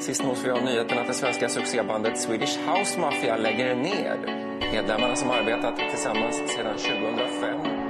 Sist nås vi av nyheten att det svenska succébandet Swedish House Mafia lägger ner. Medlemmarna som arbetat tillsammans sedan 2005